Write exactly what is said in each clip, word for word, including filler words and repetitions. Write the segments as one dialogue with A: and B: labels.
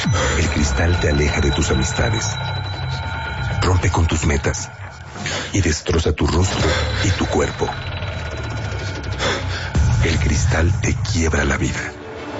A: El cristal te aleja de tus amistades, rompe con tus metas y destroza tu rostro y tu cuerpo. El cristal te quiebra la vida.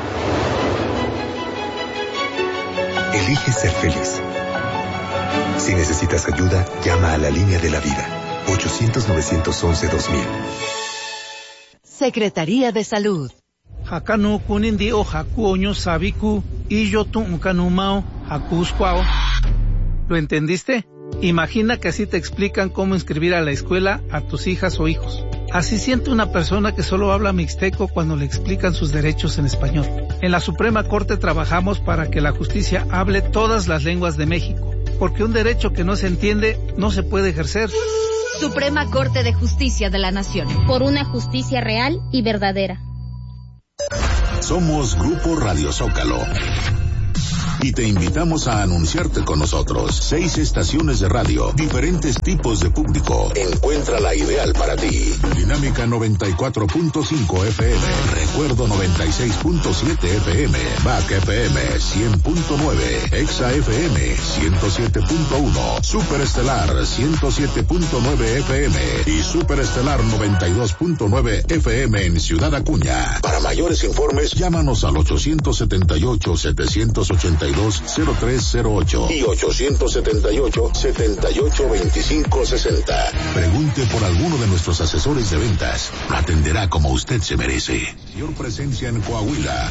A: Elige ser feliz. Si necesitas ayuda, llama a la línea de la vida. ochocientos, novecientos once, dos mil.
B: Secretaría de Salud.
C: Hakanu kunindi o hakuoño sabiku y yo tuncanumao hakuscuao. ¿Lo entendiste? Imagina que así te explican cómo inscribir a la escuela a tus hijas o hijos. Así siente una persona que solo habla mixteco cuando le explican sus derechos en español. En la Suprema Corte trabajamos para que la justicia hable todas las lenguas de México, porque un derecho que no se entiende no se puede ejercer.
D: Suprema Corte de Justicia de la Nación.
E: Por una justicia real y verdadera.
F: Somos Grupo Radio Zócalo y te invitamos a anunciarte con nosotros. Seis estaciones de radio, diferentes tipos de público. Encuentra la ideal para ti. Dinámica noventa y cuatro punto cinco F M, Recuerdo noventa y seis punto siete F M, Back F M cien punto nueve, Exa F M ciento siete punto uno, Superestelar ciento siete punto nueve F M y Superestelar noventa y dos punto nueve F M en Ciudad Acuña. Para mayores informes, llámanos al ochocientos setenta y ocho, setecientos ochenta y dos, cero tres cero ocho y ochocientos setenta y ocho, setenta y ocho, veinticinco sesenta. Pregunte por alguno de nuestros asesores de ventas. Atenderá como usted se merece. Mayor presencia en Coahuila.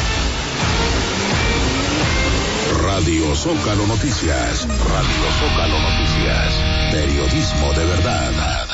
F: Radio Zócalo Noticias. Radio Zócalo Noticias. Periodismo de verdad.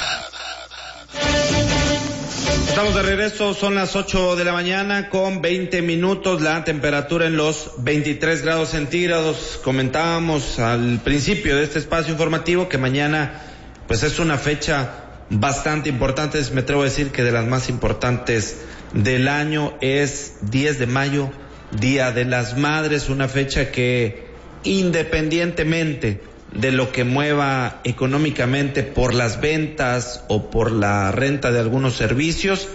G: Estamos de regreso, son las ocho de la mañana con veinte minutos, la temperatura en los veintitrés grados centígrados. Comentábamos al principio de este espacio informativo que mañana pues es una fecha bastante importante, me atrevo a decir que de las más importantes del año. Es diez de mayo, Día de las Madres, una fecha que independientemente de lo que mueva económicamente por las ventas o por la renta de algunos servicios,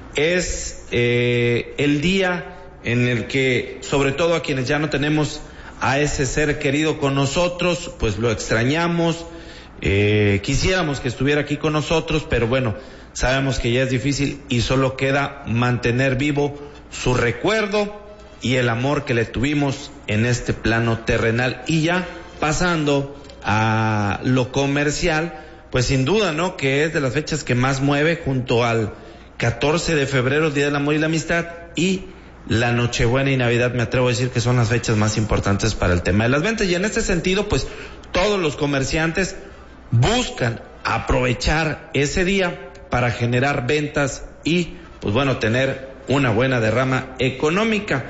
G: es eh, el día en el que, sobre todo a quienes ya no tenemos a ese ser querido con nosotros, pues lo extrañamos, eh, quisiéramos que estuviera aquí con nosotros, pero bueno, sabemos que ya es difícil y solo queda mantener vivo su recuerdo y el amor que le tuvimos en este plano terrenal. Y ya pasando a lo comercial, pues sin duda, ¿no?, que es de las fechas que más mueve, junto al catorce de febrero, Día del Amor y la Amistad, y la Nochebuena y Navidad, me atrevo a decir que son las fechas más importantes para el tema de las ventas. Y en este sentido, pues todos los comerciantes buscan aprovechar ese día para generar ventas y, pues bueno, tener una buena derrama económica.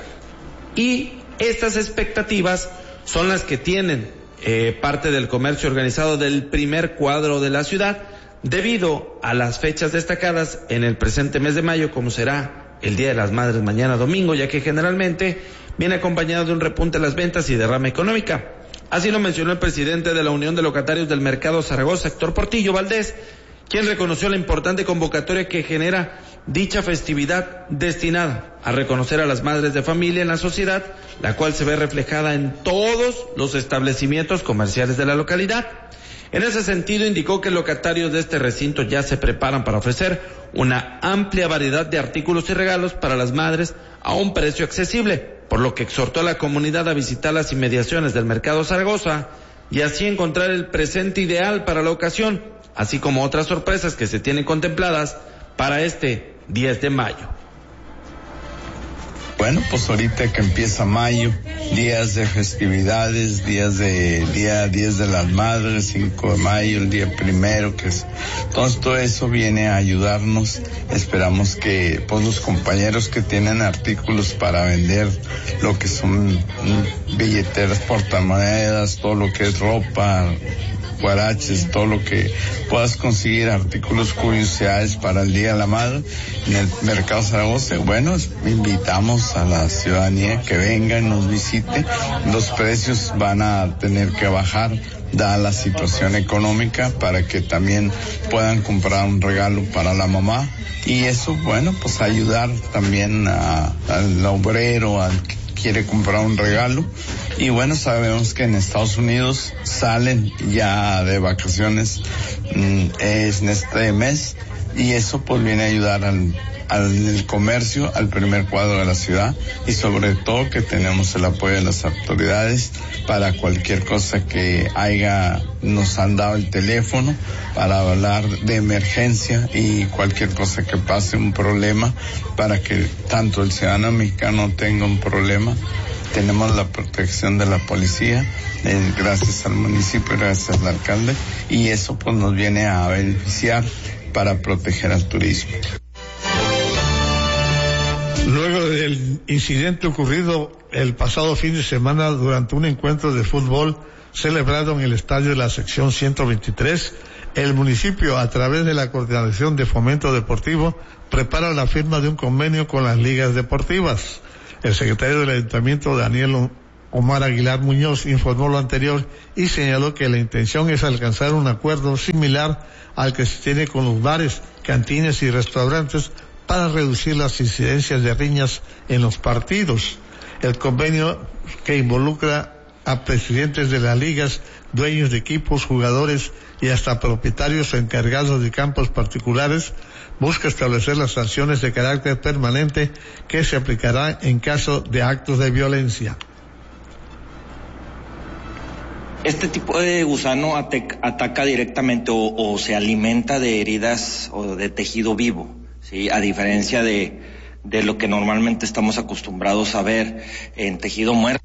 G: Y estas expectativas son las que tienen Eh, parte del comercio organizado del primer cuadro de la ciudad, debido a las fechas destacadas en el presente mes de mayo, como será el Día de las Madres mañana domingo, ya que generalmente viene acompañado de un repunte de las ventas y derrama económica. Así lo mencionó el presidente de la Unión de Locatarios del Mercado Zaragoza, Héctor Portillo Valdés, quien reconoció la importante convocatoria que genera dicha festividad destinada a reconocer a las madres de familia en la sociedad, la cual se ve reflejada en todos los establecimientos comerciales de la localidad. En ese sentido, indicó que locatarios de este recinto ya se preparan para ofrecer una amplia variedad de artículos y regalos para las madres a un precio accesible, por lo que exhortó a la comunidad a visitar las inmediaciones del Mercado Zaragoza y así encontrar el presente ideal para la ocasión, así como otras sorpresas que se tienen contempladas para este diez de mayo.
H: Bueno, pues ahorita que empieza mayo, días de festividades, días de día diez de las madres, cinco de mayo, el día primero, que es entonces todo eso viene a ayudarnos. Esperamos que pues los compañeros que tienen artículos para vender, lo que son billeteras, portamonedas, todo lo que es ropa, guaraches, todo lo que puedas conseguir, artículos, curiosidades para el Día de la Madre en el Mercado Zaragoza. Bueno, invitamos a la ciudadanía que venga y nos visite. Los precios van a tener que bajar dada la situación económica, para que también puedan comprar un regalo para la mamá, y eso, bueno, pues ayudar también a, al obrero, al quiere comprar un regalo. Y bueno, sabemos que en Estados Unidos salen ya de vacaciones mmm, es en este mes, y eso pues viene a ayudar al al comercio, al primer cuadro de la ciudad, y sobre todo que tenemos el apoyo de las autoridades para cualquier cosa que haya. Nos han dado el teléfono para hablar de emergencia y cualquier cosa que pase, un problema, para que tanto el ciudadano mexicano tenga un problema. Tenemos la protección de la policía, eh, gracias al municipio, gracias al alcalde, y eso pues nos viene a beneficiar para proteger al turismo.
B: Luego del incidente ocurrido el pasado fin de semana durante un encuentro de fútbol celebrado en el estadio de la sección ciento veintitrés, el municipio, a través de la Coordinación de Fomento Deportivo, prepara la firma de un convenio con las ligas deportivas. El secretario del Ayuntamiento, Daniel Omar Aguilar Muñoz, informó lo anterior y señaló que la intención es alcanzar un acuerdo similar al que se tiene con los bares, cantinas y restaurantes para reducir las incidencias de riñas en los partidos. El convenio, que involucra a presidentes de las ligas, dueños de equipos, jugadores y hasta propietarios o encargados de campos particulares, busca establecer las sanciones de carácter permanente que se aplicarán en caso de actos de violencia.
I: Este tipo de gusano ataca directamente o, o se alimenta de heridas o de tejido vivo, ¿sí? A diferencia de, de lo que normalmente estamos acostumbrados a ver en tejido muerto.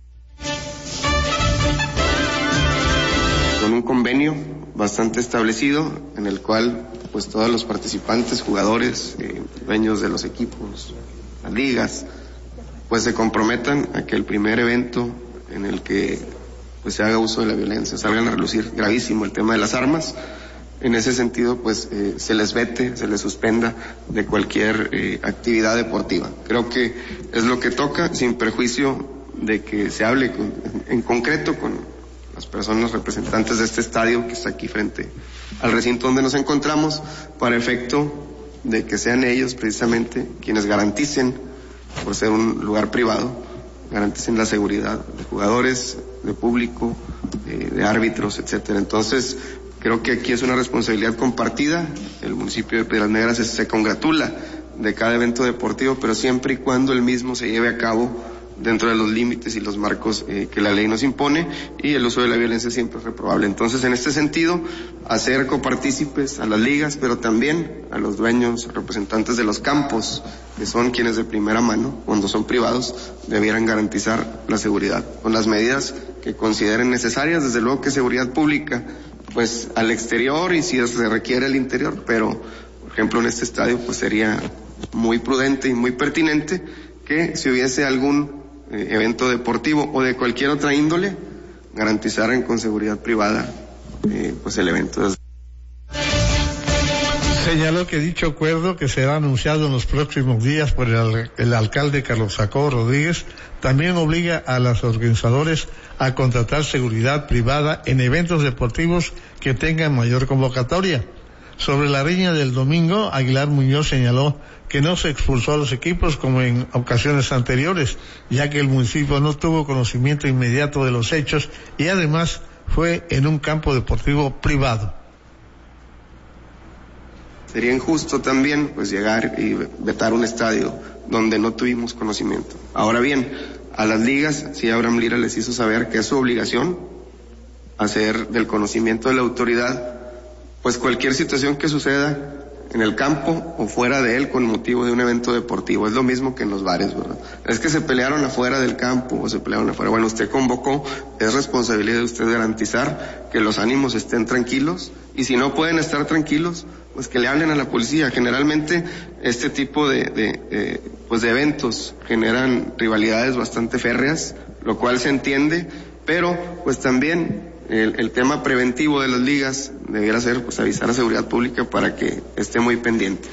J: Con un convenio bastante establecido en el cual pues todos los participantes, jugadores, eh, dueños de los equipos, las ligas, pues se comprometan a que el primer evento en el que pues se haga uso de la violencia, salgan a relucir gravísimo el tema de las armas. En ese sentido, pues eh, se les vete, se les suspenda de cualquier eh, actividad deportiva. Creo que es lo que toca, sin perjuicio de que se hable con, en concreto con las personas representantes de este estadio que está aquí frente al recinto donde nos encontramos, para efecto de que sean ellos precisamente quienes garanticen, por ser un lugar privado, garanticen la seguridad de jugadores, de público, eh, de árbitros, etcétera. Entonces, creo que aquí es una responsabilidad compartida. El municipio de Piedras Negras se, se congratula de cada evento deportivo, pero siempre y cuando el mismo se lleve a cabo dentro de los límites y los marcos eh, que la ley nos impone, y el uso de la violencia siempre es reprobable. Entonces, en este sentido, hacer copartícipes a las ligas, pero también a los dueños, representantes de los campos, que son quienes de primera mano, cuando son privados, debieran garantizar la seguridad con las medidas que consideren necesarias, desde luego que seguridad pública, pues al exterior y si se requiere al interior, pero por ejemplo en este estadio pues sería muy prudente y muy pertinente que si hubiese algún eh, evento deportivo o de cualquier otra índole, garantizaran con seguridad privada eh, pues el evento.
B: Señaló que dicho acuerdo, que será anunciado en los próximos días por el, el alcalde Carlos Jacobo Rodríguez, también obliga a los organizadores a contratar seguridad privada en eventos deportivos que tengan mayor convocatoria. Sobre la riña del domingo, Aguilar Muñoz señaló que no se expulsó a los equipos como en ocasiones anteriores, ya que el municipio no tuvo conocimiento inmediato de los hechos y además fue en un campo deportivo privado.
J: Sería injusto también pues llegar y vetar un estadio donde no tuvimos conocimiento. Ahora bien, a las ligas, sí, Abraham Lira les hizo saber que es su obligación hacer del conocimiento de la autoridad pues cualquier situación que suceda en el campo o fuera de él con motivo de un evento deportivo. Es lo mismo que en los bares, ¿verdad? Es que se pelearon afuera del campo o se pelearon afuera. Bueno, usted convocó, es responsabilidad de usted garantizar que los ánimos estén tranquilos, y si no pueden estar tranquilos, pues que le hablen a la policía. Generalmente este tipo de, de, de pues de eventos generan rivalidades bastante férreas, lo cual se entiende, pero pues también El, el tema preventivo de las ligas debiera ser pues avisar a seguridad pública para que esté muy pendiente.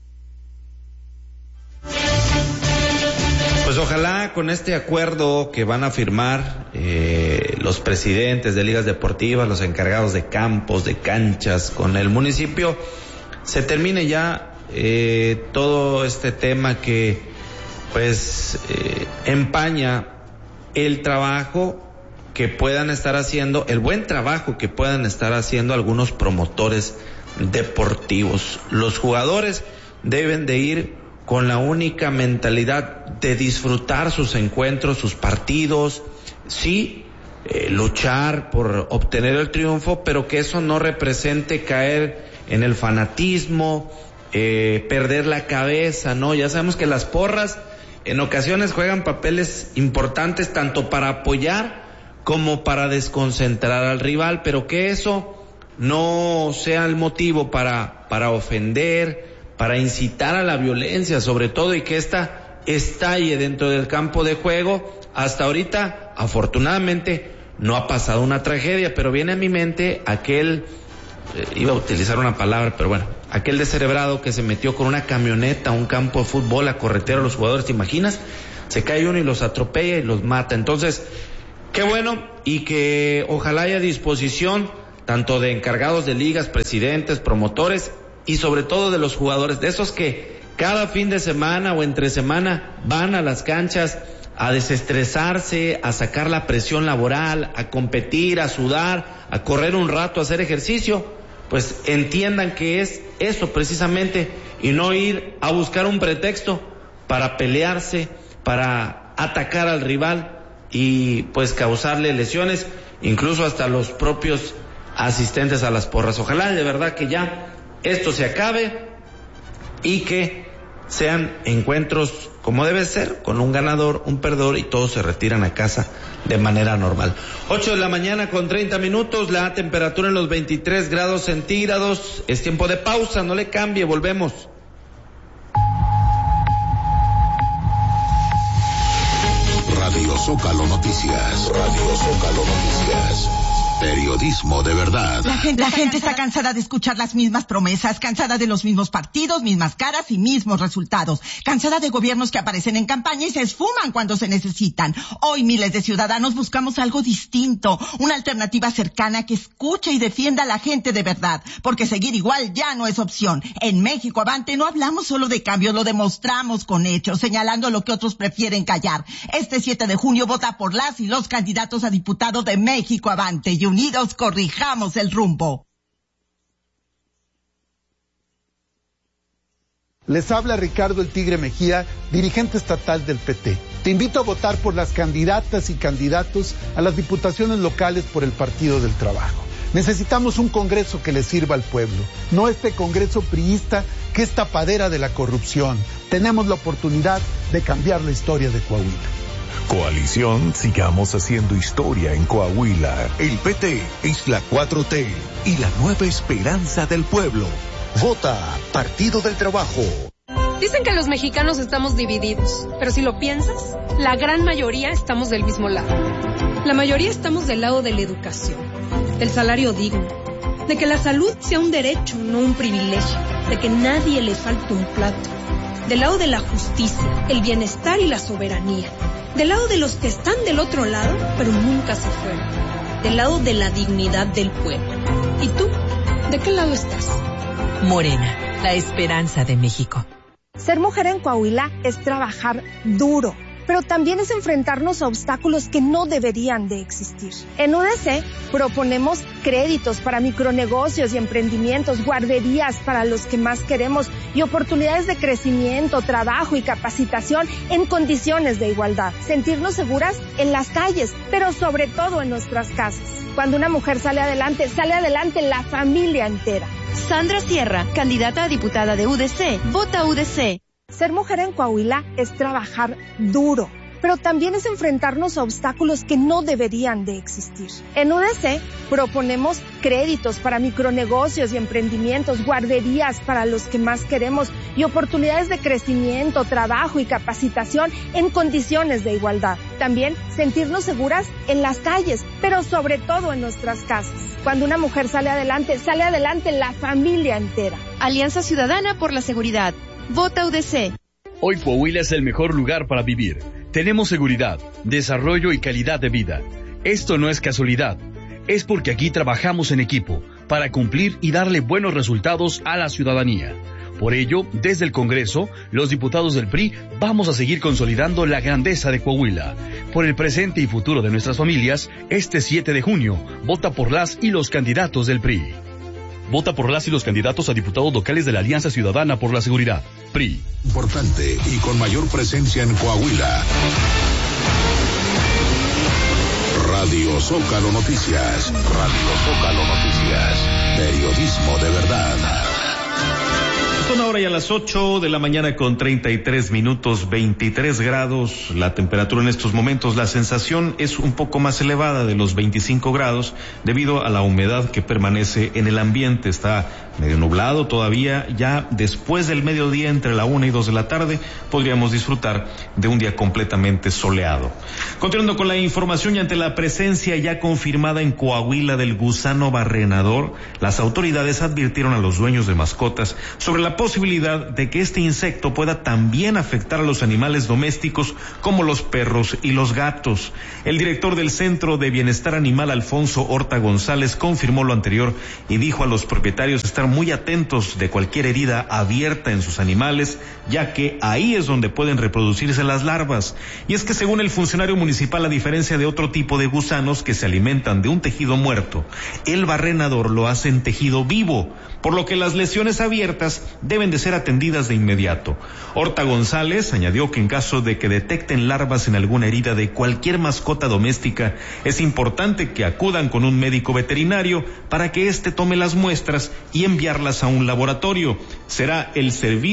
G: Pues ojalá con este acuerdo que van a firmar eh, los presidentes de ligas deportivas, los encargados de campos, de canchas, con el municipio, se termine ya eh, todo este tema que pues eh, empaña el trabajo que puedan estar haciendo, el buen trabajo que puedan estar haciendo algunos promotores deportivos. Los jugadores deben de ir con la única mentalidad de disfrutar sus encuentros, sus partidos, sí, eh, luchar por obtener el triunfo, pero que eso no represente caer en el fanatismo, eh, perder la cabeza, ¿no? Ya sabemos que las porras en ocasiones juegan papeles importantes tanto para apoyar como para desconcentrar al rival, pero que eso no sea el motivo para, para ofender, para incitar a la violencia sobre todo, y que esta estalle dentro del campo de juego. Hasta ahorita, afortunadamente, no ha pasado una tragedia, pero viene a mi mente aquel, eh, iba a utilizar una palabra, pero bueno, aquel descerebrado que se metió con una camioneta a un campo de fútbol a corretear a los jugadores, ¿te imaginas? Se cae uno y los atropella y los mata. Entonces, qué bueno, y que ojalá haya disposición tanto de encargados de ligas, presidentes, promotores y sobre todo de los jugadores, de esos que cada fin de semana o entre semana van a las canchas a desestresarse, a sacar la presión laboral, a competir, a sudar, a correr un rato, a hacer ejercicio, pues entiendan que es eso precisamente, y no ir a buscar un pretexto para pelearse, para atacar al rival y pues causarle lesiones, incluso hasta los propios asistentes a las porras. Ojalá de verdad que ya esto se acabe y que sean encuentros como debe ser, con un ganador, un perdedor, y todos se retiran a casa de manera normal. ocho de la mañana con treinta minutos, la temperatura en los veintitrés grados centígrados. Es tiempo de pausa, no le cambie, volvemos.
F: Radio Zócalo Noticias. Radio Zócalo Noticias. Periodismo de verdad.
K: La gente, la gente está cansada de escuchar las mismas promesas, cansada de los mismos partidos, mismas caras y mismos resultados, cansada de gobiernos que aparecen en campaña y se esfuman cuando se necesitan. Hoy miles de ciudadanos buscamos algo distinto, una alternativa cercana que escuche y defienda a la gente de verdad, porque seguir igual ya no es opción. En México Avante no hablamos solo de cambios, lo demostramos con hechos, señalando lo que otros prefieren callar. Este siete de junio vota por las y los candidatos a diputados de México Avante y unidos corrijamos el rumbo.
L: Les habla Ricardo el Tigre Mejía, dirigente estatal del P T. Te invito a votar por las candidatas y candidatos a las diputaciones locales por el Partido del Trabajo. Necesitamos un Congreso que le sirva al pueblo, no este Congreso priista que es tapadera de la corrupción. Tenemos la oportunidad de cambiar la historia de Coahuila.
M: Coalición, sigamos haciendo historia en Coahuila. El P T es la cuatro T y la nueva esperanza del pueblo. Vota Partido del Trabajo.
N: Dicen que los mexicanos estamos divididos, pero si lo piensas, la gran mayoría estamos del mismo lado. La mayoría estamos del lado de la educación, del salario digno, de que la salud sea un derecho, no un privilegio, de que nadie le falte un plato, del lado de la justicia, el bienestar y la soberanía, del lado de los que están del otro lado, pero nunca se fueron, del lado de la dignidad del pueblo. ¿Y tú? ¿De qué lado estás?
O: Morena, la esperanza de México.
P: Ser mujer en Coahuila es trabajar duro, pero también es enfrentarnos a obstáculos que no deberían de existir. En U D C proponemos créditos para micronegocios y emprendimientos, guarderías para los que más queremos y oportunidades de crecimiento, trabajo y capacitación en condiciones de igualdad. Sentirnos seguras en las calles, pero sobre todo en nuestras casas. Cuando una mujer sale adelante, sale adelante la familia entera.
D: Sandra Sierra, candidata a diputada de U D C. Vota U D C.
P: Ser mujer en Coahuila es trabajar duro, pero también es enfrentarnos a obstáculos que no deberían de existir. En U D C proponemos créditos para micronegocios y emprendimientos, guarderías para los que más queremos y oportunidades de crecimiento, trabajo y capacitación en condiciones de igualdad. También sentirnos seguras en las calles, pero sobre todo en nuestras casas. Cuando una mujer sale adelante, sale adelante la familia entera.
D: Alianza Ciudadana por la Seguridad. Vota U D C.
Q: Hoy Coahuila es el mejor lugar para vivir. Tenemos seguridad, desarrollo y calidad de vida. Esto no es casualidad. Es porque aquí trabajamos en equipo para cumplir y darle buenos resultados a la ciudadanía. Por ello, desde el Congreso, los diputados del P R I vamos a seguir consolidando la grandeza de Coahuila. Por el presente y futuro de nuestras familias, este siete de junio, vota por las y los candidatos del P R I. Vota por las y los candidatos a diputados locales de la Alianza Ciudadana por la Seguridad, P R I.
F: Importante y con mayor presencia en Coahuila. Radio Zócalo Noticias. Radio Zócalo Noticias. Periodismo de verdad.
R: Son ahora ya las ocho de la mañana con treinta y tres minutos, veintitrés grados. La temperatura en estos momentos, la sensación es un poco más elevada de los veinticinco grados debido a la humedad que permanece en el ambiente. Está medio nublado todavía. Ya después del mediodía, entre la una y dos de la tarde, podríamos disfrutar de un día completamente soleado. Continuando con la información, y ante la presencia ya confirmada en Coahuila del gusano barrenador, las autoridades advirtieron a los dueños de mascotas sobre la posibilidad de que este insecto pueda también afectar a los animales domésticos como los perros y los gatos. El director del Centro de Bienestar Animal, Alfonso Horta González, confirmó lo anterior y dijo a los propietarios estar muy atentos de cualquier herida abierta en sus animales, ya que ahí es donde pueden reproducirse las larvas. Y es que según el funcionario municipal, a diferencia de otro tipo de gusanos que se alimentan de un tejido muerto, el barrenador lo hace en tejido vivo, por lo que las lesiones abiertas deben de ser atendidas de inmediato. Horta González añadió que en caso de que detecten larvas en alguna herida de cualquier mascota doméstica, es importante que acudan con un médico veterinario para que éste tome las muestras y enviarlas a un laboratorio. Será el servicio